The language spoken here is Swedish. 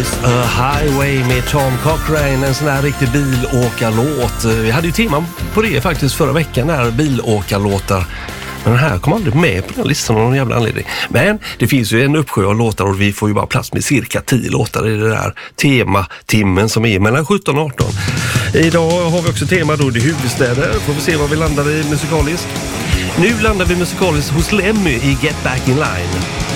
A Highway med Tom Cochrane, en sån här riktig bilåkarlåt. Vi hade ju tema på det faktiskt förra veckan, här bilåkarlåtar. Men den här kom aldrig med på den listan av någon jävla anledning. Men det finns ju en uppsjö av låtar och vi får ju bara plats med cirka 10 låtar i det där tematimmen som är mellan 17 och 18. Idag har vi också tema då i huvudstäder. Får vi se vad vi landar i musikaliskt. Nu landar vi musikaliskt hos Lemmy i Get Back in Line.